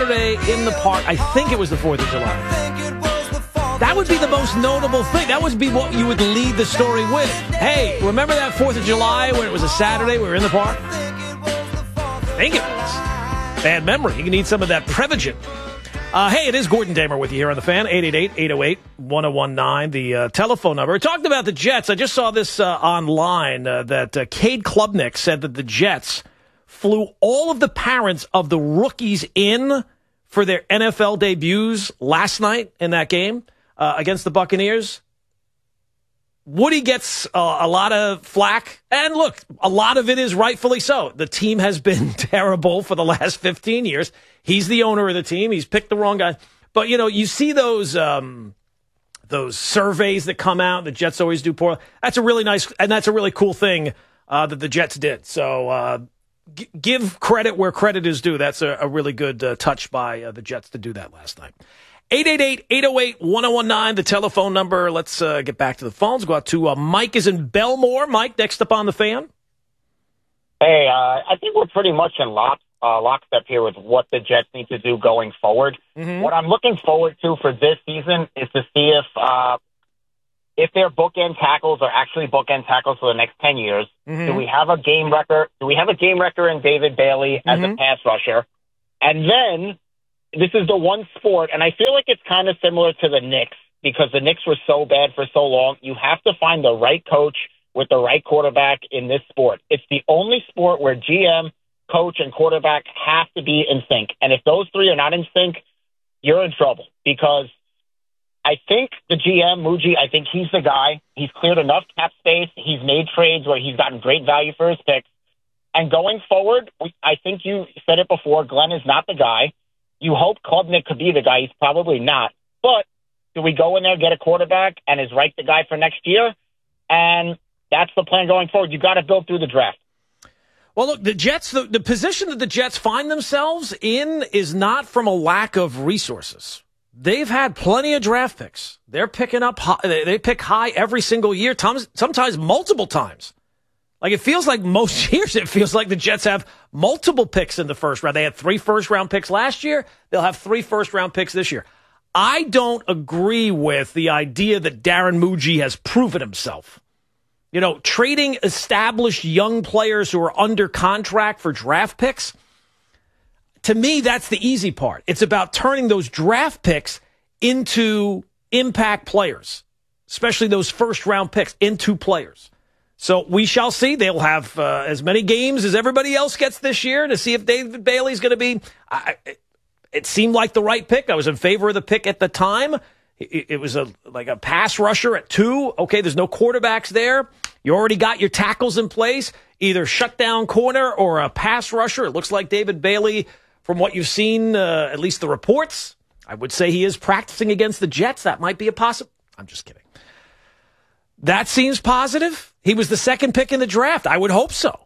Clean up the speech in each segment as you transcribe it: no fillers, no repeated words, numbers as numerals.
Saturday in the park. I think it was the 4th of July. That would be the most notable thing. That would be what you would lead the story with. Hey, remember that 4th of July when it was a Saturday? We were in the park? I think it was. Bad memory. You need some of that Prevagen. Hey, it is Gordon Damer with you here on The Fan. 888-808-1019, the telephone number. We talked about the Jets. I just saw this online that Cade Klubnik said that the Jets flew all of the parents of the rookies in for their NFL debuts last night in that game against the Buccaneers. Woody gets a lot of flack, and look, a lot of it is rightfully so. The team has been terrible for the last 15 years. He's the owner of the team. He's picked the wrong guy. But, you know, you see those surveys that come out. The Jets always do poor. That's a really nice, and that's a really cool thing that the Jets did. So give credit where credit is due. That's a really good touch by the Jets to do that last night. 888-808-1019, the telephone number. Let's get back to the phones. Go out to Mike is in Belmore. Mike, next up on The Fan. Hey, I think we're pretty much in lockstep here with what the Jets need to do going forward. Mm-hmm. What I'm looking forward to for this season is to see if their bookend tackles are actually bookend tackles for the next 10 years. Mm-hmm. Do we have a game wrecker? Do we have a game wrecker in David Bailey as a pass rusher? And then this is the one sport, and I feel like it's kind of similar to the Knicks because the Knicks were so bad for so long. You have to find the right coach with the right quarterback in this sport. It's the only sport where GM, coach, and quarterback have to be in sync. And if those three are not in sync, you're in trouble because I think the GM, Muji, I think he's the guy. He's cleared enough cap space. He's made trades where he's gotten great value for his picks. And going forward, I think you said it before, Glenn is not the guy. You hope Klubnik could be the guy. He's probably not. But do we go in there, get a quarterback, and is Reich the guy for next year? And that's the plan going forward. You got to build through the draft. Well, look, the Jets, the position that the Jets find themselves in is not from a lack of resources. They've had plenty of draft picks. They're picking up high, they pick high every single year, sometimes multiple times. Like it feels like most years, it feels like the Jets have multiple picks in the first round. They had 3 first-round picks last year. They'll have 3 first-round picks this year. I don't agree with the idea that Darren Muji has proven himself. You know, trading established young players who are under contract for draft picks, to me, that's the easy part. It's about turning those draft picks into impact players, especially those first-round picks into players. So we shall see. They'll have as many games as everybody else gets this year to see if David Bailey's going to be. It seemed like the right pick. I was in favor of the pick at the time. It was like a pass rusher at 2. Okay, there's no quarterbacks there. You already got your tackles in place, either shutdown corner or a pass rusher. It looks like David Bailey, from what you've seen, at least the reports, I would say he is practicing against the Jets. That might be a possible. I'm just kidding. That seems positive. He was the second pick in the draft. I would hope so.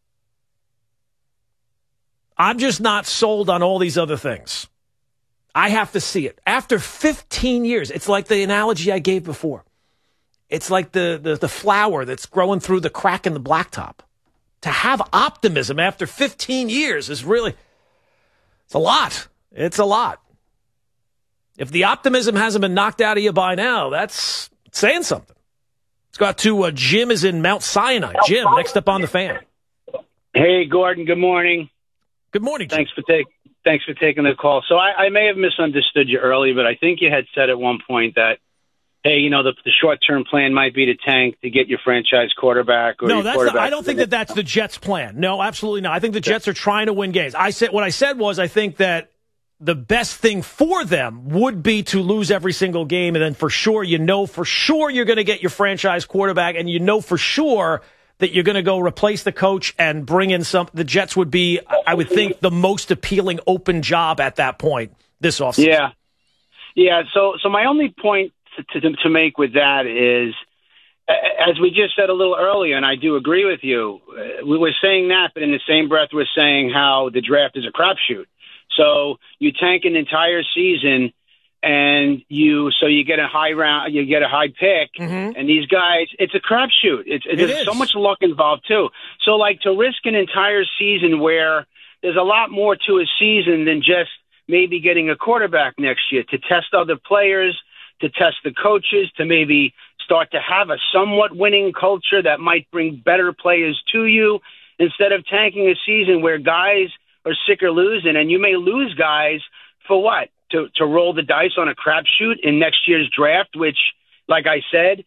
I'm just not sold on all these other things. I have to see it. After 15 years, it's like the analogy I gave before. It's like the flower that's growing through the crack in the blacktop. To have optimism after 15 years is really, it's a lot. It's a lot. If the optimism hasn't been knocked out of you by now, that's saying something. Let's go out to Jim is in Mount Sinai. Jim, next up on The Fan. Hey, Gordon. Good morning. Good morning, Jim. Thanks for taking the call. So I may have misunderstood you early, but I think you had said at one point that, hey, you know, the short-term plan might be to tank to get your franchise quarterback. Or no, quarterback I don't think that's the Jets' plan. No, absolutely not. I think the Jets are trying to win games. What I said was I think that the best thing for them would be to lose every single game, and then for sure you're going to get your franchise quarterback, and you know for sure that you're going to go replace the coach and bring in the Jets would be, I would think, the most appealing open job at that point this offseason. Yeah. So my only point to make with that is, as we just said a little earlier, and I do agree with you, we were saying that, but in the same breath we're saying how the draft is a crapshoot. So you tank an entire season, and you get a high pick, and these guys, it's a crapshoot. There's so much luck involved too. So like to risk an entire season where there's a lot more to a season than just maybe getting a quarterback next year to test other players, to test the coaches, to maybe start to have a somewhat winning culture that might bring better players to you instead of tanking a season where guys are sick or losing, and you may lose guys for what? To roll the dice on a crapshoot in next year's draft, which, like I said,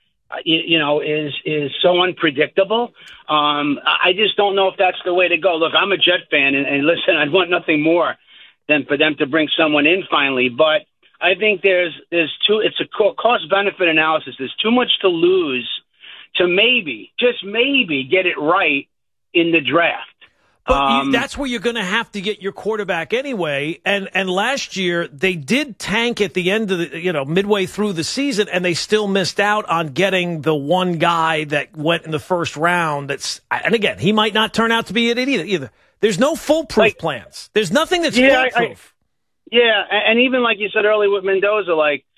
is so unpredictable. I just don't know if that's the way to go. Look, I'm a Jet fan, and listen, I'd want nothing more than for them to bring someone in finally. But I think it's a cost-benefit analysis. There's too much to lose to just maybe get it right in the draft. But that's where you're going to have to get your quarterback anyway. And last year they did tank at the end of the, midway through the season, and they still missed out on getting the one guy that went in the first round. And again, he might not turn out to be it either. There's no foolproof plans. There's nothing that's foolproof. And even like you said earlier with Mendoza,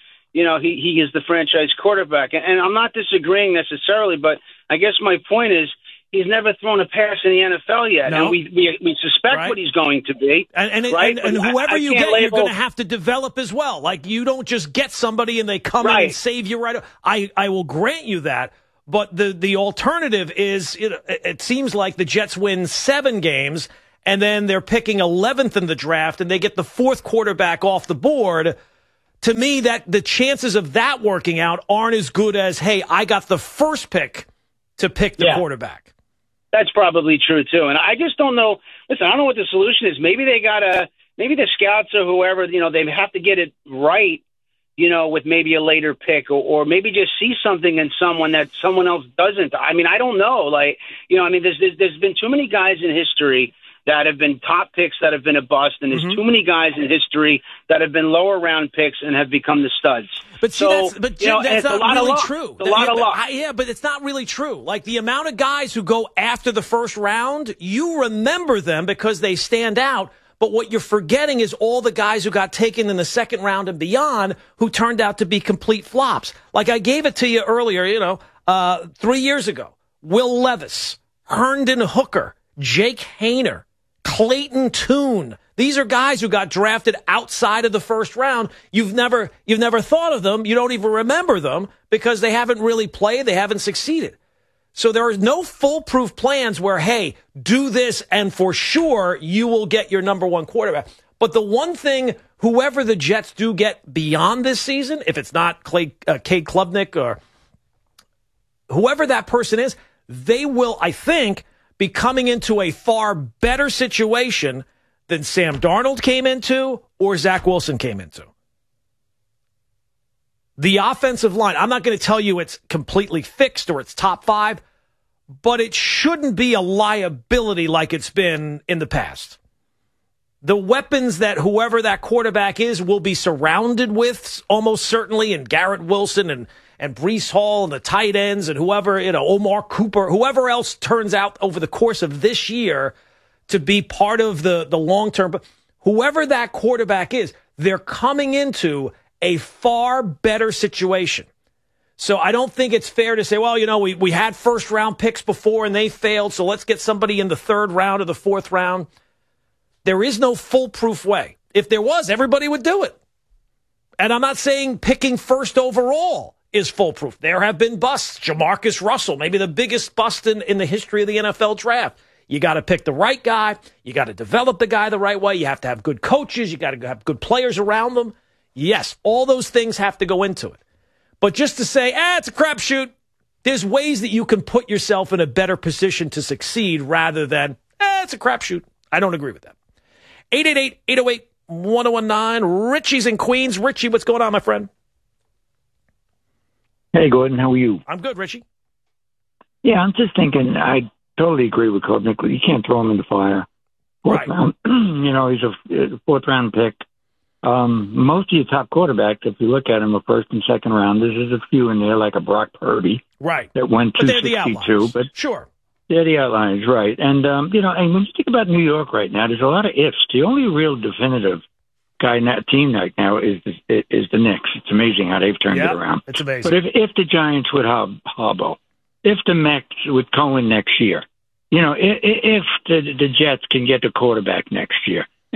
he is the franchise quarterback. And I'm not disagreeing necessarily, but I guess my point is, he's never thrown a pass in the NFL yet, and we suspect what he's going to be. And whoever you get, you're going to have to develop as well. Like, you don't just get somebody and they come in and save you right. I will grant you that, but the alternative is it seems like the Jets win 7 games, and then they're picking 11th in the draft, and they get the 4th quarterback off the board. To me, that the chances of that working out aren't as good as, hey, I got the first pick to pick the quarterback. That's probably true, too. And I just don't know. Listen, I don't know what the solution is. Maybe maybe the scouts or whoever, they have to get it right, with maybe a later pick or maybe just see something in someone that someone else doesn't. I mean, I don't know. There's been too many guys in history that have been top picks that have been a bust, and there's too many guys in history that have been lower round picks and have become the studs. But see, that's not really true. A lot of luck. But it's not really true. Like, the amount of guys who go after the first round, you remember them because they stand out. But what you're forgetting is all the guys who got taken in the second round and beyond who turned out to be complete flops. Like, I gave it to you earlier, 3 years ago. Will Levis, Herndon Hooker, Jake Haener, Clayton Tune. These are guys who got drafted outside of the first round. You've never thought of them. You don't even remember them because they haven't really played. They haven't succeeded. So there are no foolproof plans where, hey, do this and for sure you will get your number one quarterback. But the one thing, whoever the Jets do get beyond this season, if it's not Cade Klubnik or whoever that person is, they will, I think, be coming into a far better situation than Sam Darnold came into or Zach Wilson came into. The offensive line, I'm not going to tell you it's completely fixed or it's top 5, but it shouldn't be a liability like it's been in the past. The weapons that whoever that quarterback is will be surrounded with almost certainly, and Garrett Wilson and Breece Hall and the tight ends and whoever, Omar Cooper, whoever else turns out over the course of this year to be part of the long term. But whoever that quarterback is, they're coming into a far better situation. So I don't think it's fair to say, well, we had first round picks before and they failed, so let's get somebody in the 3rd round or the 4th round. There is no foolproof way. If there was, everybody would do it. And I'm not saying picking first overall is foolproof. There have been busts. Jamarcus Russell, maybe the biggest bust in the history of the NFL draft. You got to pick the right guy. You got to develop the guy the right way. You have to have good coaches. You got to have good players around them. Yes, all those things have to go into it. But just to say, it's a crapshoot, there's ways that you can put yourself in a better position to succeed rather than, it's a crapshoot. I don't agree with that. 888-808-1019. Richie's in Queens. Richie, what's going on, my friend? Hey, Gordon, how are you? I'm good, Richie. Yeah, I'm just thinking, I totally agree with Klubnik. You can't throw him in the fire. Right. Round, he's a 4th-round pick. Most of your top quarterbacks, if you look at them, are 1st and 2nd rounders. There's a few in there, like a Brock Purdy. Right. That went 262. But sure. They're the outliers, right. And, and when you think about New York right now, there's a lot of ifs. The only real definitive guy in that team right now is the Knicks. It's amazing how they've turned it around. It's amazing. But if the Giants would have Harbaugh, if the Mets with Cohen next year, if the Jets can get the quarterback next year,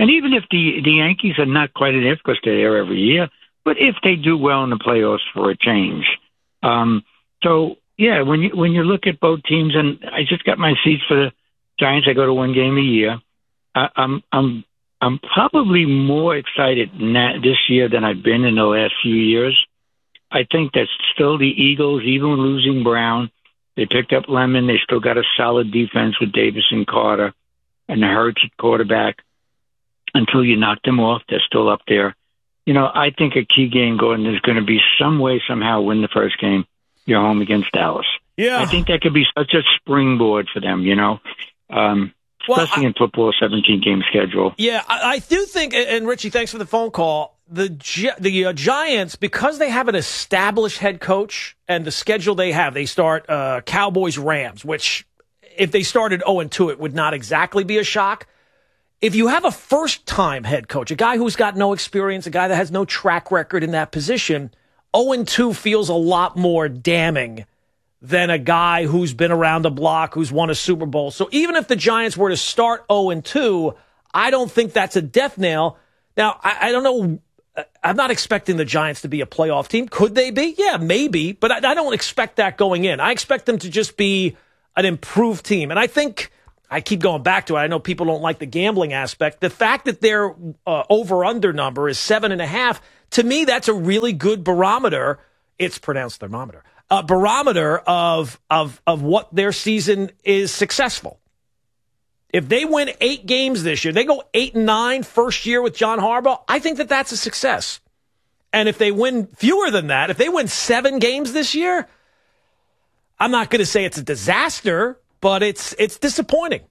And even if the Yankees are not quite an if because they're there every year, but if they do well in the playoffs for a change. So, yeah, when you look at both teams, and I just got my seats for the Giants, I go to one game a year. I'm probably more excited this year than I've been in the last few years. I think that still the Eagles, even losing Brown, they picked up Lemon. They still got a solid defense with Davis and Carter and the Hurts at quarterback. Until you knock them off, they're still up there. I think a key game, Gordon, is going to be some way, somehow win the first game. You're home against Dallas. Yeah. I think that could be such a springboard for them, especially in football, 17-game schedule. Yeah, I do think, and Richie, thanks for the phone call, the Giants, because they have an established head coach and the schedule they have, they start Cowboys-Rams, which if they started 0-2, it would not exactly be a shock. If you have a first-time head coach, a guy who's got no experience, a guy that has no track record in that position, 0-2 feels a lot more damning than a guy who's been around the block, who's won a Super Bowl. So even if the Giants were to start 0-2, I don't think that's a death nail. Now, I don't know. I'm not expecting the Giants to be a playoff team. Could they be? Yeah, maybe. But I don't expect that going in. I expect them to just be an improved team. And I think, I keep going back to it, I know people don't like the gambling aspect. The fact that their over-under number is 7.5, to me, that's a really good barometer. It's pronounced thermometer. A barometer of what their season is successful. If they win 8 games this year, they go 8-9 first year with John Harbaugh, I think that that's a success. And if they win fewer than that, if they win 7 games this year, I'm not going to say it's a disaster, but it's disappointing.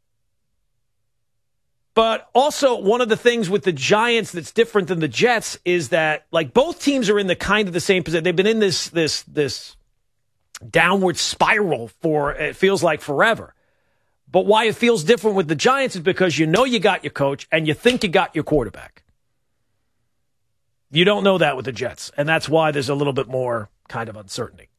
But also, one of the things with the Giants that's different than the Jets is that, like, both teams are in the kind of the same position. They've been in this downward spiral for, it feels like, forever. But why it feels different with the Giants is because you got your coach and you think you got your quarterback. You don't know that with the Jets, and that's why there's a little bit more kind of uncertainty.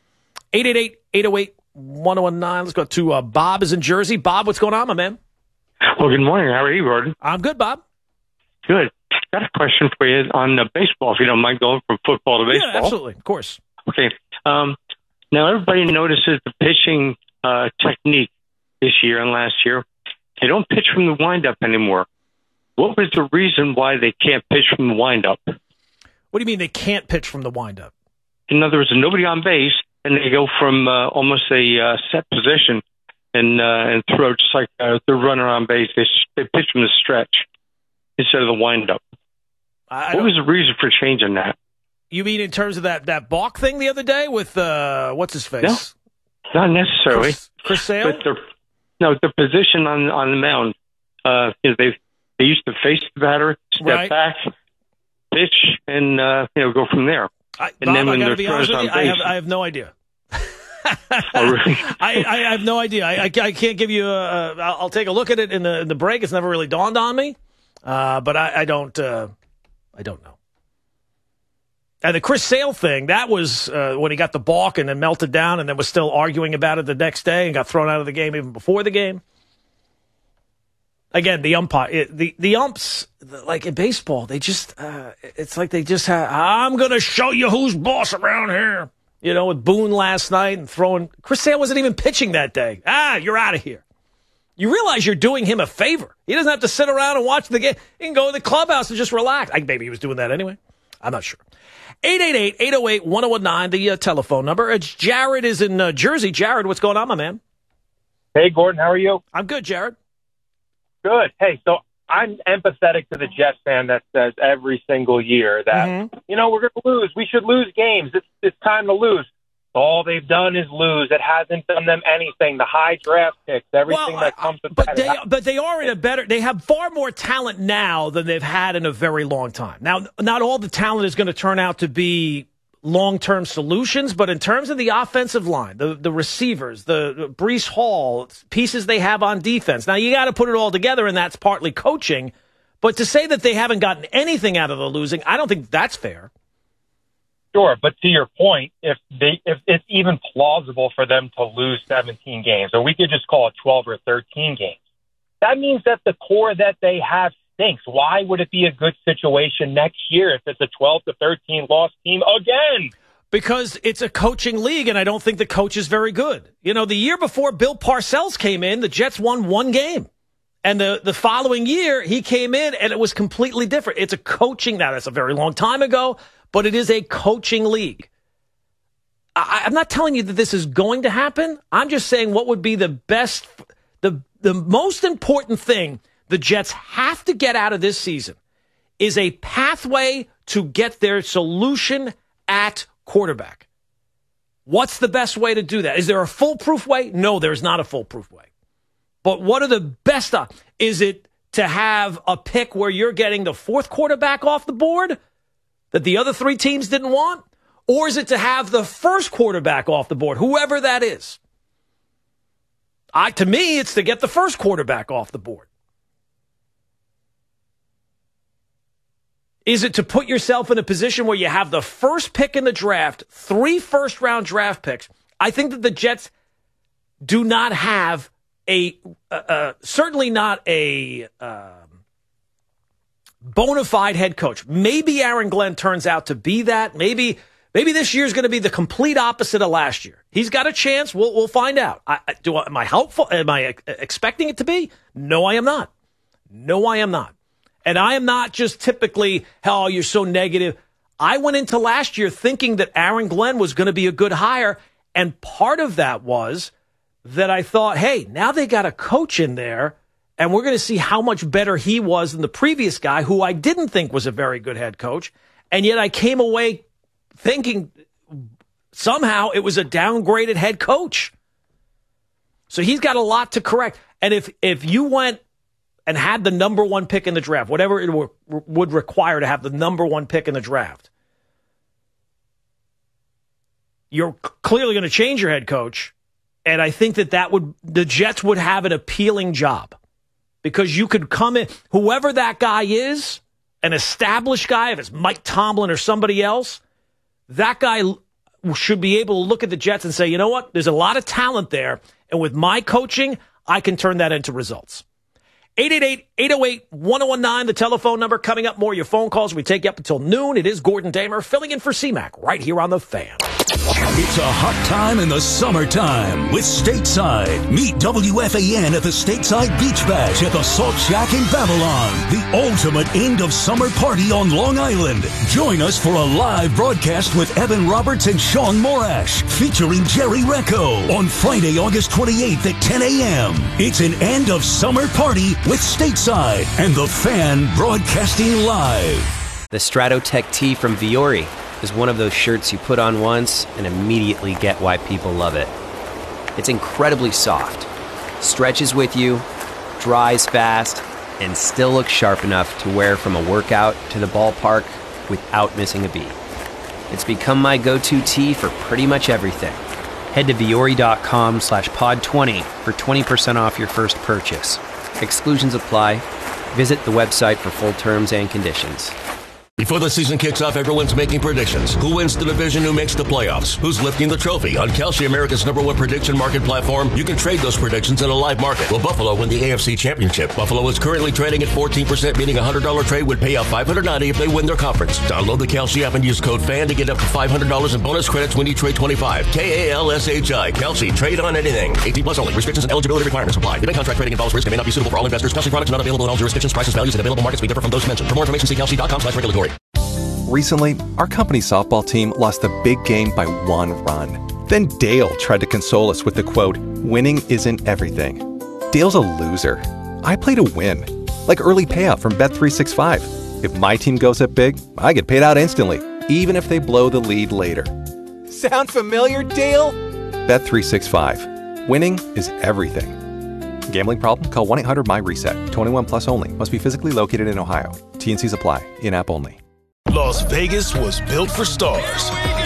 888-808-1019. Let's go to Bob is in Jersey. Bob, what's going on, my man? Well, good morning. How are you, Gordon? I'm good, Bob. Good. Got a question for you on baseball, if you don't mind going from football to baseball. Yeah, absolutely. Of course. Okay. Now, everybody notices the pitching technique this year and last year. They don't pitch from the windup anymore. What was the reason why they can't pitch from the windup? What do you mean they can't pitch from the windup? In other words, nobody on base, and they go from almost a set position and throw just like the runner on base. They pitch from the stretch instead of the windup. What was the reason for changing that? You mean in terms of that balk thing the other day with what's his face? No, not necessarily. Chris Sale? But the position on the mound. They used to face the batter, step back, pitch, and go from there. Bob, then when they're throws on base, I have no idea. Oh, really? I have no idea. I can't give you I'll take a look at it in the break. It's never really dawned on me, but I don't know. And the Chris Sale thing, that was when he got the balk and then melted down and then was still arguing about it the next day and got thrown out of the game even before the game. Again, the umpire, the umps, like in baseball, they just, it's like they just have, I'm going to show you who's boss around here. With Boone last night and throwing, Chris Sale wasn't even pitching that day. You're out of here. You realize you're doing him a favor. He doesn't have to sit around and watch the game. He can go to the clubhouse and just relax. Maybe he was doing that anyway. I'm not sure. 888-808-1019, the telephone number. It's Jared is in Jersey. Jared, what's going on, my man? Hey, Gordon, how are you? I'm good, Jared. Good. Hey, so I'm empathetic to the Jets fan that says every single year that, we're going to lose. We should lose games. It's time to lose. All they've done is lose. It hasn't done them anything. The high draft picks, everything that comes with that. But they are in a better – they have far more talent now than they've had in a very long time. Now, not all the talent is going to turn out to be long-term solutions, but in terms of the offensive line, the receivers, the Breece Hall, pieces they have on defense. Now, you got to put it all together, and that's partly coaching. But to say that they haven't gotten anything out of the losing, I don't think that's fair. Sure, but to your point, if it's even plausible for them to lose 17 games, or we could just call it 12 or 13 games, that means that the core that they have stinks. Why would it be a good situation next year if it's a 12 to 13 loss team again? Because it's a coaching league, and I don't think the coach is very good. You know, the year before Bill Parcells came in, the Jets won one game. And the following year, he came in, and it was completely different. It's a coaching, now that's a very long time ago, but it is a coaching league. I'm not telling you that this is going to happen. I'm just saying what would be the best, the most important thing the Jets have to get out of this season is a pathway to get their solution at quarterback. What's the best way to do that? Is there a foolproof way? No, there's not a foolproof way. But what are the best? Is it to have a pick where you're getting the fourth quarterback off the board that the other three teams didn't want? Or is it to have the first quarterback off the board, whoever that is? To me, it's to get the first quarterback off the board. Is it to put yourself in a position where you have the first pick in the draft, 3 first-round draft picks? I think that the Jets do not have certainly not a bona fide head coach. Maybe Aaron Glenn turns out to be that. Maybe this year's going to be the complete opposite of last year. He's got a chance. We'll find out. Am I helpful? Am I expecting it to be? No, I am not. No, I am not. And I am not just typically, oh, you're so negative. I went into last year thinking that Aaron Glenn was going to be a good hire. And part of that was that I thought, hey, now they got a coach in there, and we're going to see how much better he was than the previous guy, who I didn't think was a very good head coach. And yet I came away thinking somehow it was a downgraded head coach. So he's got a lot to correct. And if you went and had the number 1 pick in the draft, whatever it would require to have the number 1 pick in the draft, you're clearly going to change your head coach. And I think the Jets would have an appealing job because you could come in, whoever that guy is, an established guy, if it's Mike Tomlin or somebody else, that guy should be able to look at the Jets and say, you know what? There's a lot of talent there. And with my coaching, I can turn that into results. 888-808-1019, the telephone number. Coming up, more of your phone calls. We take you up until noon. It is Gordon Damer filling in for C-Mac right here on The Fan. It's a hot time in the summertime with Stateside. Meet WFAN at the Stateside Beach Bash at the Salt Shack in Babylon. The ultimate end of summer party on Long Island. Join us for a live broadcast with Evan Roberts and Sean Morash, featuring Jerry Recco on Friday, August 28th at 10 a.m. It's an end of summer party with Stateside and The Fan broadcasting live. The Stratotech tee from Viore is one of those shirts you put on once and immediately get why people love it. It's incredibly soft, stretches with you, dries fast, and still looks sharp enough to wear from a workout to the ballpark without missing a beat. It's become my go-to tee for pretty much everything. Head to Viore.com/pod20 for 20% off your first purchase. Exclusions apply. Visit the website for full terms and conditions. Before the season kicks off, everyone's making predictions. Who wins the division? Who makes the playoffs? Who's lifting the trophy? On Kalshi, America's #1 prediction market platform, you can trade those predictions in a live market. Will Buffalo win the AFC Championship? Buffalo is currently trading at 14%, meaning a $100 trade would pay out $590 if they win their conference. Download the Kalshi app and use code FAN to get up to $500 in bonus credits when you trade 25. KALSHI. Kalshi. Trade on anything. 18 plus only. Restrictions and eligibility requirements apply. The bank contract trading involves risk and may not be suitable for all investors. Kalshi products are not available in all jurisdictions. Prices, values, and available markets may differ from those mentioned. For more information, see Kalshi.com/regulatory. Recently, our company softball team lost a big game by 1 run. Then Dale tried to console us with the quote, "Winning isn't everything." Dale's a loser. I play to win. Like early payout from Bet365. If my team goes up big, I get paid out instantly, even if they blow the lead later. Sound familiar, Dale? Bet365. Winning is everything. Gambling problem? Call 1-800-MY-RESET. 21 plus only. Must be physically located in Ohio. T&Cs apply. In-app only. Las Vegas was built for stars.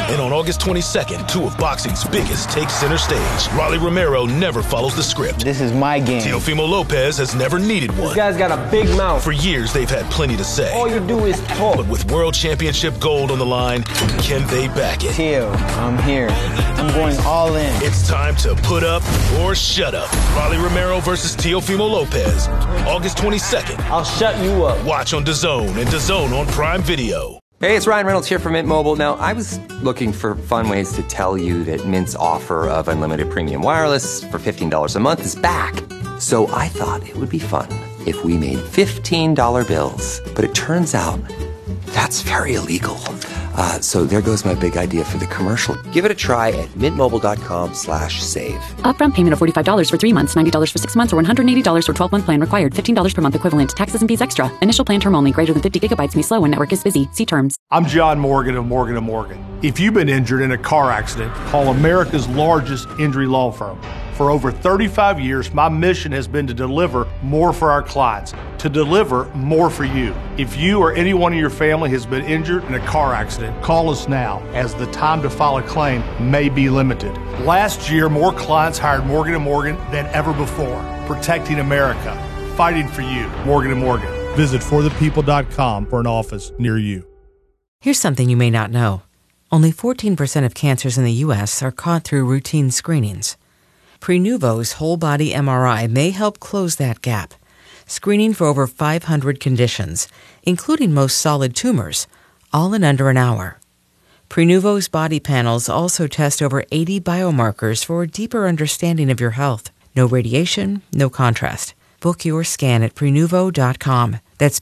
And on August 22nd, two of boxing's biggest take center stage. Rolly Romero never follows the script. This is my game. Teofimo Lopez has never needed one. This guy's got a big mouth. For years, they've had plenty to say. All you do is talk. But with World Championship gold on the line, can they back it? Teo, I'm here. I'm going all in. It's time to put up or shut up. Rolly Romero versus Teofimo Lopez. August 22nd. I'll shut you up. Watch on DAZN and DAZN on Prime Video. Hey, it's Ryan Reynolds here from Mint Mobile. Now, I was looking for fun ways to tell you that Mint's offer of unlimited premium wireless for $15 a month is back. So I thought it would be fun if we made $15 bills. But it turns out that's very illegal. So there goes my big idea for the commercial. Give it a try at mintmobile.com/save. Upfront payment of $45 for 3 months, $90 for 6 months, or $180 for 12-month plan required. $15 per month equivalent. Taxes and fees extra. Initial plan term only. Greater than 50 gigabytes may slow when network is busy. See terms. I'm John Morgan of Morgan & Morgan. If you've been injured in a car accident, call America's largest injury law firm. For over 35 years, my mission has been to deliver more for our clients, to deliver more for you. If you or anyone in your family has been injured in a car accident, call us now, as the time to file a claim may be limited. Last year, more clients hired Morgan & Morgan than ever before, protecting America, fighting for you. Morgan & Morgan. Visit forthepeople.com for an office near you. Here's something you may not know. Only 14% of cancers in the U.S. are caught through routine screenings. Prenuvo's whole-body MRI may help close that gap, screening for over 500 conditions, including most solid tumors, all in under an hour. Prenuvo's body panels also test over 80 biomarkers for a deeper understanding of your health. No radiation, no contrast. Book your scan at Prenuvo.com. That's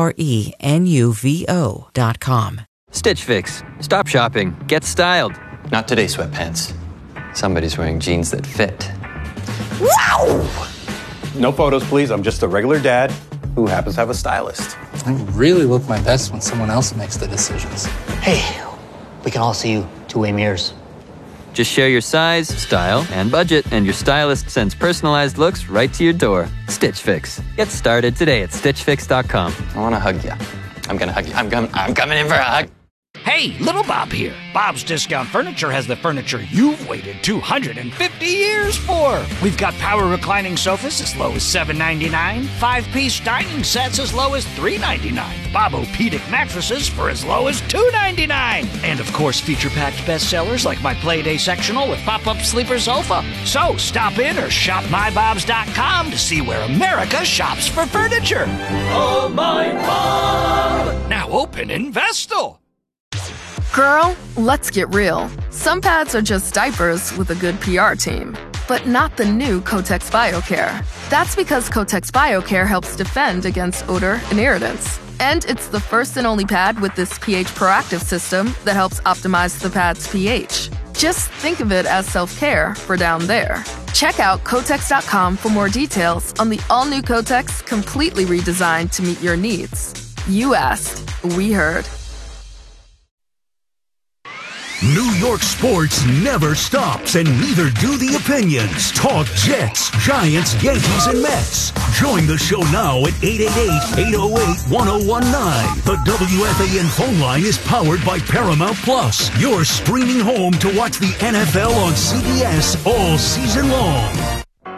Prenuvo.com. Stitch Fix. Stop shopping. Get styled. Not today, sweatpants. Somebody's wearing jeans that fit. Wow! No photos, please. I'm just a regular dad who happens to have a stylist. I really look my best when someone else makes the decisions. Hey, we can all see you two-way mirrors. Just share your size, style, and budget, and your stylist sends personalized looks right to your door. Stitch Fix. Get started today at StitchFix.com. I want to hug you. I'm going to hug you. I'm coming in for a hug. Hey, Little Bob here. Bob's Discount Furniture has the furniture you've waited 250 years for. We've got power reclining sofas as low as $7.99, 5-piece dining sets as low as $3.99, Bob-O-Pedic mattresses for as low as $2.99, and of course feature-packed bestsellers like my Playday sectional with pop-up sleeper sofa. So stop in or shop mybobs.com to see where America shops for furniture. Oh, my Bob! Now open in Vestal. Girl, let's get real. Some pads are just diapers with a good PR team, but not the new Kotex BioCare. That's because Kotex BioCare helps defend against odor and irritants. And it's the first and only pad with this pH proactive system that helps optimize the pad's pH. Just think of it as self-care for down there. Check out Kotex.com for more details on the all-new Kotex, completely redesigned to meet your needs. You asked, we heard. New York sports never stops, and neither do the opinions. Talk Jets, Giants, Yankees, and Mets. Join the show now at 888-808-1019. The WFAN phone line is powered by Paramount Plus, your streaming home to watch the NFL on CBS all season long.